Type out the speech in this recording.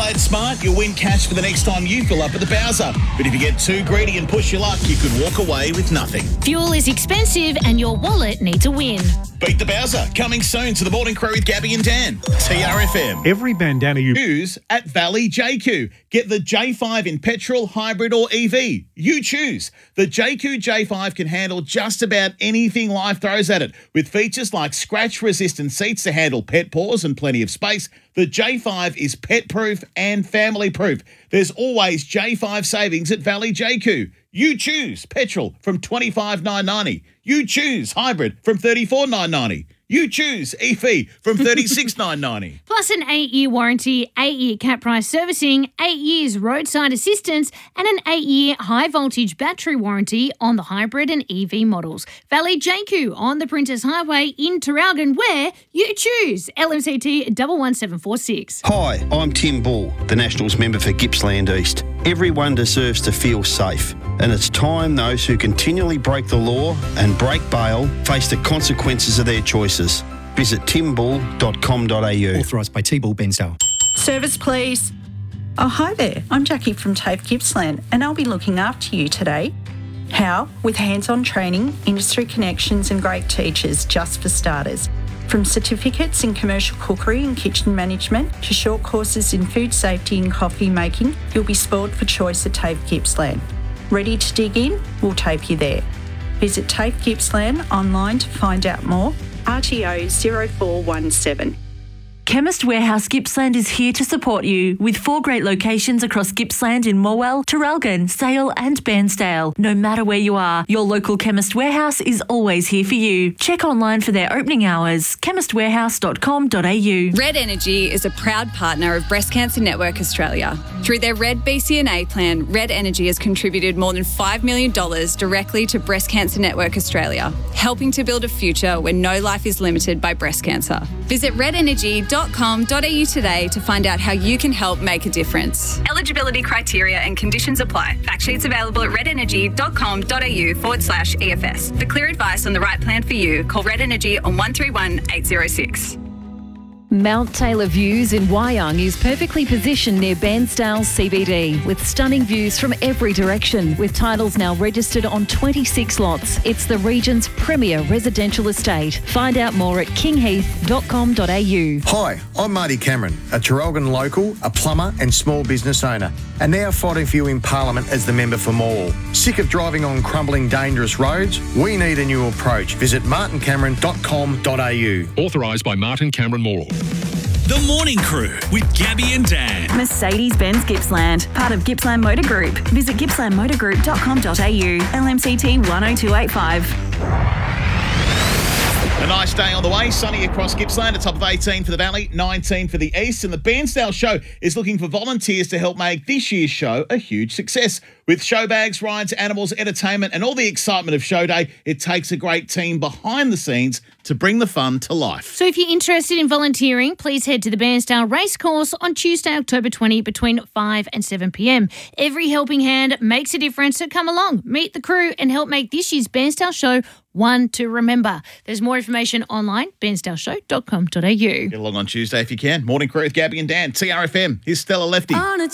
Play it smart, you'll win cash for the next time you fill up at the Bowser. But if you get too greedy and push your luck, you could walk away with nothing. Fuel is expensive and your wallet needs a win. Beat the Bowser, coming soon to the Morning Crew with Gabby and Dan. TRFM. Every bandana you Choose at Valley JQ. Get the J5 in petrol, hybrid or EV. You choose. The JQ J5 can handle just about anything life throws at it. With features like scratch-resistant seats to handle pet paws and plenty of space, the J5 is pet-proof and family-proof. There's always J5 savings at Valley JQ. You choose petrol from $25,990. You choose hybrid from $34,990. You choose EV from $36,990. Plus an 8-year warranty, 8-year cap price servicing, 8 years roadside assistance, and an 8-year high-voltage battery warranty on the hybrid and EV models. Valley JQ on the Printers Highway in Traralgon, where you choose. LMCT 11746. Hi, I'm Tim Bull, the Nationals member for Gippsland East. Everyone deserves to feel safe, and it's time those who continually break the law and break bail face the consequences of their choices. Visit timbull.com.au. Authorised by T-Bull Bensdale. Service, please. Oh, hi there. I'm Jackie from TAFE Gippsland, and I'll be looking after you today. How? With hands-on training, industry connections and great teachers, just for starters. From certificates in commercial cookery and kitchen management to short courses in food safety and coffee making, you'll be spoiled for choice at TAFE Gippsland. Ready to dig in? We'll tape you there. Visit TAFE Gippsland online to find out more. RTO 0417. Chemist Warehouse Gippsland is here to support you with 4 great locations across Gippsland in Morwell, Traralgon, Sale and Bairnsdale. No matter where you are, your local Chemist Warehouse is always here for you. Check online for their opening hours, chemistwarehouse.com.au. Red Energy is a proud partner of Breast Cancer Network Australia. Through their Red BCNA plan, Red Energy has contributed more than $5 million directly to Breast Cancer Network Australia, helping to build a future where no life is limited by breast cancer. Visit redenergy.com.au today to find out how you can help make a difference. Eligibility criteria and conditions apply. Fact sheets available at redenergy.com.au/EFS. For clear advice on the right plan for you, call Red Energy on 131 806. Mount Taylor Views in Wyong is perfectly positioned near Bairnsdale CBD with stunning views from every direction. With titles now registered on 26 lots, it's the region's premier residential estate. Find out more at kingheath.com.au. Hi, I'm Marty Cameron, a Traralgon local, a plumber and small business owner, and now fighting for you in Parliament as the member for Morwell. Sick of driving on crumbling, dangerous roads? We need a new approach. Visit martincameron.com.au. authorised by Martin Cameron Morwell. The Morning Crew with Gabby and Dan. Mercedes-Benz Gippsland, part of Gippsland Motor Group. Visit gippslandmotorgroup.com.au. LMCT 10285. A nice day on the way, sunny across Gippsland, a top of 18 for the Valley, 19 for the East, and the Bairnsdale Show is looking for volunteers to help make this year's show a huge success. With show bags, rides, animals, entertainment, and all the excitement of show day, it takes a great team behind the scenes to bring the fun to life. So if you're interested in volunteering, please head to the Bairnsdale Racecourse on Tuesday, October 20 between 5 and 7 p.m. Every helping hand makes a difference, so come along, meet the crew and help make this year's Bairnsdale Show one to remember. There's more information online, bairnsdaleshow.com.au. Get along on Tuesday if you can. Morning Crew with Gabby and Dan, TRFM. Here's Stella Lefty.